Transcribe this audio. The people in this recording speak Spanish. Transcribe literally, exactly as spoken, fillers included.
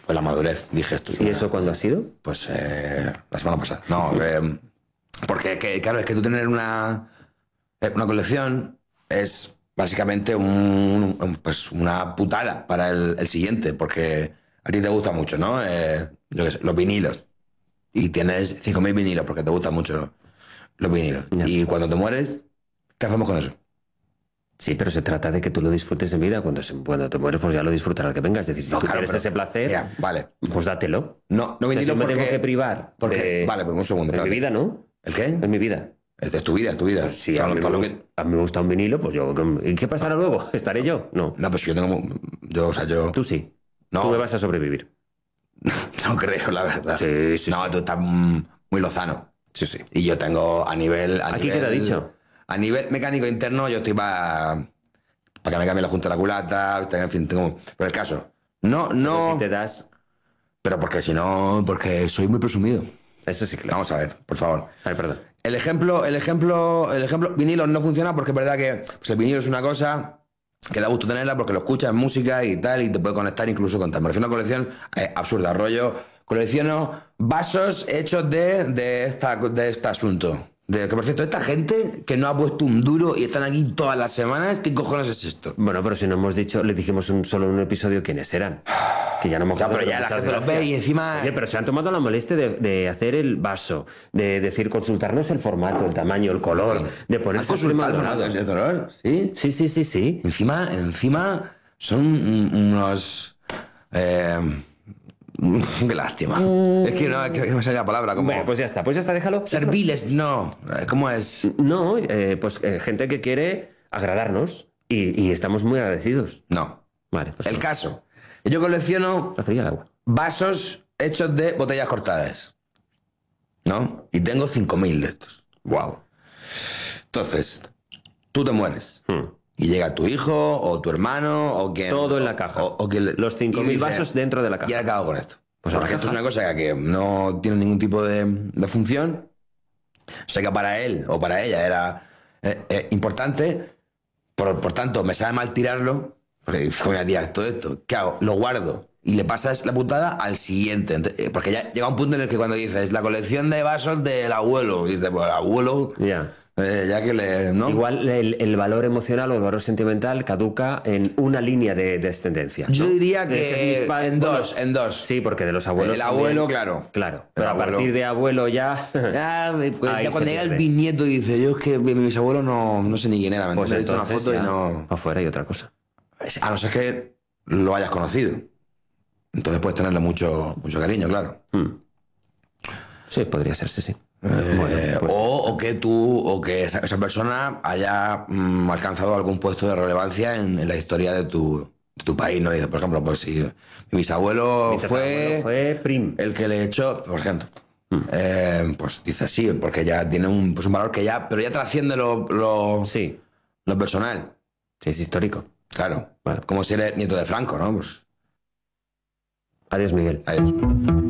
Pues la madurez, dije esto. ¿Y eso cuándo ha sido? Pues eh, la semana pasada. No, eh, porque que, claro, es que tú tener una, eh, una colección es básicamente un, un- pues una putada para el, el siguiente, porque a ti te gusta mucho, ¿no? Eh, yo qué sé, los vinilos. Y tienes cinco mil vinilos porque te gustan mucho los vinilos. Ya. Y cuando te mueres, ¿qué hacemos con eso? Sí, pero se trata de que tú lo disfrutes en vida. Cuando, se, cuando te mueres, pues ya lo disfrutarás que venga. Es decir, si No, tú claro, quieres pero- ese placer, Mira, vale. pues dátelo. No, no O sea, si vinilo yo me porque... tengo que privar. porque de- vale, pues un segundo. Es mi espérate. vida, ¿no? ¿El qué? Es mi vida. Es es tu vida, es tu vida. Pues sí, Todo a lo- mí, todo me lo gusta, que- a mí me gusta un vinilo, pues yo... ¿Y qué pasará luego? ¿Estaré yo? No. No, pues yo tengo... Yo, o sea, yo... Tú sí. No. Tú me vas a sobrevivir. No creo, la verdad. Sí, sí, No, sí. tú estás mm, muy lozano. Sí, sí. Y yo tengo a nivel... A ¿Aquí nivel, qué te ha dicho? A nivel mecánico interno, yo estoy para... Para que me cambie la junta de la culata, en fin, tengo... Pero el caso... No, Pero no... si te das... Pero porque si no... Porque soy muy presumido. Eso sí que lo Vamos a ver, por favor. A ver, perdón. El ejemplo, el ejemplo, el ejemplo, vinilos no funciona porque es verdad que pues, el vinilo es una cosa que da gusto tenerla porque lo escuchas en música y tal, y te puede conectar incluso con tal. Me refiero a una colección eh, absurda, rollo. Colecciono vasos hechos de, de, esta, de este asunto. De, que por cierto, esta gente que no ha puesto un duro y están aquí todas las semanas, ¿qué cojones es esto? Bueno, pero si no hemos dicho, le dijimos un, solo en un episodio quiénes eran. Que ya no hemos Ya, pero jugado, ya la muchas gente los gracias. ve y encima- Oye, pero se han tomado la molestia de, de hacer el vaso, de decir, consultarnos el formato, el tamaño, el color, de poner ¿Has sus consultado primas el dorados. de dolor? ¿Sí? Sí, sí, sí, sí. Encima, encima son un- unos... Eh, qué lástima. Es que no, es que no me sale la palabra. Como Bueno, pues ya está, pues ya está, déjalo. serviles, no. Eh, ¿Cómo es? No, eh, pues eh, gente que quiere agradarnos y, y estamos muy agradecidos. No. Vale, pues El no. caso. Yo colecciono Está fría el agua. vasos hechos de botellas cortadas. ¿No? Y tengo cinco mil de estos. Wow. Entonces, tú te mueres. Hmm. Y llega tu hijo o tu hermano o quien... Todo en la caja. O, o quien le- Los cinco y mil dice, vasos dentro de la ¿Y caja. ahora qué hago con esto? Pues Pues a la porque esto es caja. una cosa que no tiene ningún tipo de, de función. Sé que para él o para ella era eh, eh, importante. Por, por tanto, me sabe mal tirarlo. Porque ¿cómo voy a tirar todo esto? ¿Qué hago? Lo guardo. Y le pasas la putada al siguiente. Ent- eh, Porque ya llega un punto en el que cuando dices la colección de vasos del abuelo. Y dices, pues el abuelo... Ya. eh, ya que le... ¿no? Igual el, el valor emocional o el valor sentimental caduca en una línea de descendencia. Yo ¿no? diría Es decir, que mis pa- en bueno, dos, en dos. Sí, porque de los abuelos. El también- abuelo, claro. Claro. El Pero a abuelo. partir de abuelo ya. Ya, pues, Ahí ya se cuando llega el pierde. bisnieto dice, yo es que mi mis abuelos no, no sé ni quién era, me Pues he visto una entonces foto ya, y no... afuera hay otra cosa. A no ser que lo hayas conocido. Entonces puedes tenerle mucho, mucho cariño, claro. Hmm. Sí, podría ser, sí, sí. Eh, Bueno, pues- o, o que tú, o que esa, esa persona haya mm, alcanzado algún puesto de relevancia en, en la historia de tu, de tu país, ¿no? Dice, por ejemplo, pues si mi bisabuelo Mi fue, tatarabuelo fue prim. el que le echó, por ejemplo. Hmm. Eh, pues dice sí, porque ya tiene un, pues un valor que ya, pero ya trasciende lo, lo, Sí, lo personal. sí, es histórico. Claro. Vale. Como si eres nieto de Franco, ¿no? Pues Adiós, Miguel. adiós.